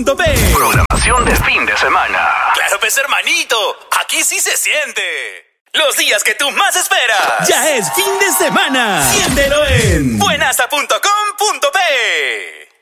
buenaza.com.p. Programación de fin de semana. Claro, pues hermanito, aquí sí se siente. Los días que tú más esperas. Ya es fin de semana. Siéntelo en buenaza.com.p.